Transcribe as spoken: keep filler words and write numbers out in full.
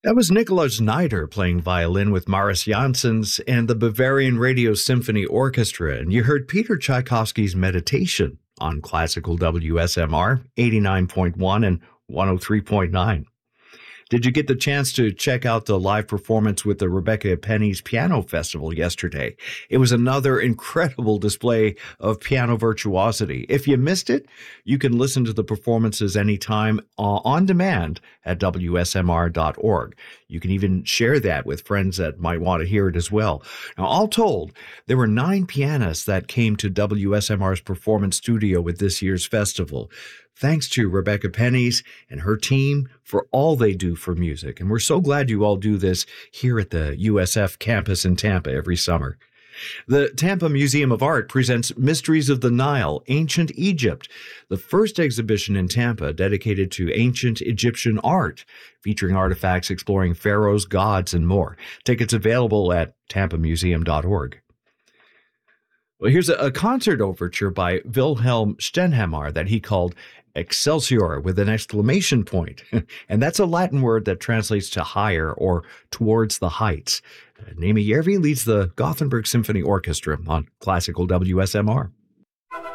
That was Nikolaus Znaider playing violin with Maris Janssens and the Bavarian Radio Symphony Orchestra. And you heard Peter Tchaikovsky's Meditation on Classical W S M R eighty-nine point one and one oh three point nine. Did you get the chance to check out the live performance with the Rebecca Penny's Piano Festival yesterday? It was another incredible display of piano virtuosity. If you missed it, you can listen to the performances anytime uh, on demand at W S M R dot org. You can even share that with friends that might want to hear it as well. Now, all told, there were nine pianists that came to W S M R's performance studio with this year's festival. Thanks to Rebecca Penny's and her team for all they do for music. And we're so glad you all do this here at the U S F campus in Tampa every summer. The Tampa Museum of Art presents Mysteries of the Nile, Ancient Egypt, the first exhibition in Tampa dedicated to ancient Egyptian art, featuring artifacts exploring pharaohs, gods, and more. Tickets available at tampa museum dot org. Well, here's a, a concert overture by Wilhelm Stenhammar that he called Excelsior with an exclamation point. And that's a Latin word that translates to higher or towards the heights. Naimi Järvi leads the Gothenburg Symphony Orchestra on Classical W S M R.